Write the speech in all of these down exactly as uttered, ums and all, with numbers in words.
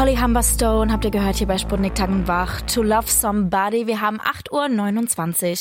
Holly Humberstone habt ihr gehört hier bei Sputnik Tag und Wach. To Love Somebody. Wir haben acht Uhr neunundzwanzig.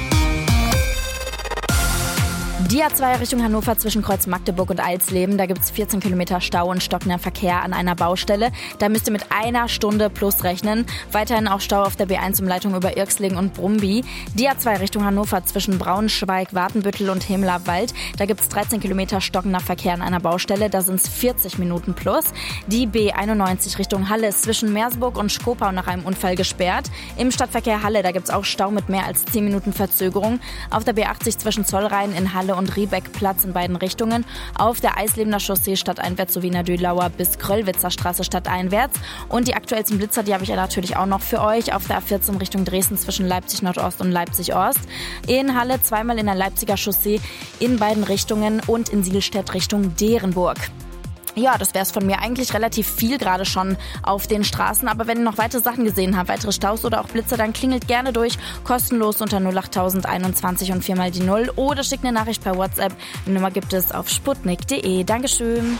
Die A zwei Richtung Hannover zwischen Kreuz Magdeburg und Alsleben. Da gibt's vierzehn Kilometer Stau und stockender Verkehr an einer Baustelle. Da müsst ihr mit einer Stunde plus rechnen. Weiterhin auch Stau auf der B eins Umleitung über Irxlingen und Brumby. Die A zwei Richtung Hannover zwischen Braunschweig, Watenbüttel und Hemlerwald. Da gibt's dreizehn Kilometer stockender Verkehr an einer Baustelle. Da sind's vierzig Minuten plus. Die B einundneunzig Richtung Halle ist zwischen Meersburg und Schkopau nach einem Unfall gesperrt. Im Stadtverkehr Halle, da gibt's auch Stau mit mehr als zehn Minuten Verzögerung. Auf der B achtzig zwischen Zollrhein in Halle und Riebeckplatz in beiden Richtungen, auf der Eislebener Chaussee stadteinwärts sowie in der Dölauer bis Kröllwitzer Straße stadteinwärts. Und die aktuellsten Blitzer, die habe ich ja natürlich auch noch für euch auf der A vierzehn Richtung Dresden zwischen Leipzig Nordost und Leipzig Ost. In Halle zweimal in der Leipziger Chaussee in beiden Richtungen und in Sielstedt Richtung Derenburg. Ja, das wäre es von mir. Eigentlich relativ viel gerade schon auf den Straßen. Aber wenn ihr noch weitere Sachen gesehen habt, weitere Staus oder auch Blitze, dann klingelt gerne durch. Kostenlos unter null acht tausend einundzwanzig und viermal die Null. Oder schickt eine Nachricht per WhatsApp. Die Nummer gibt es auf sputnik punkt de. Dankeschön.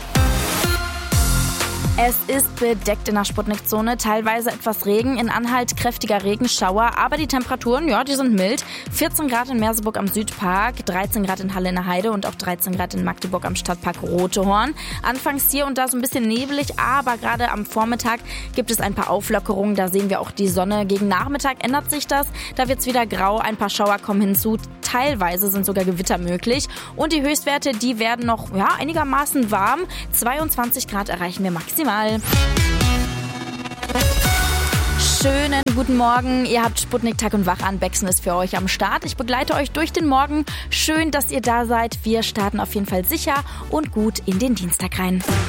Es ist bedeckt in der Sputnik-Zone, teilweise etwas Regen, in Anhalt kräftiger Regenschauer, aber die Temperaturen, ja, die sind mild. vierzehn Grad in Merseburg am Südpark, dreizehn Grad in Halle in der Heide und auch dreizehn Grad in Magdeburg am Stadtpark Rotehorn. Anfangs hier und da so ein bisschen nebelig, aber gerade am Vormittag gibt es ein paar Auflockerungen. Da sehen wir auch die Sonne. Gegen Nachmittag ändert sich das. Da wird es wieder grau, ein paar Schauer kommen hinzu. Teilweise sind sogar Gewitter möglich. Und die Höchstwerte, die werden noch ja, einigermaßen warm. zweiundzwanzig Grad erreichen wir maximal. Schönen guten Morgen. Ihr habt Sputnik Tag und Wach an. Bexen ist für euch am Start. Ich begleite euch durch den Morgen. Schön, dass ihr da seid. Wir starten auf jeden Fall sicher und gut in den Dienstag rein.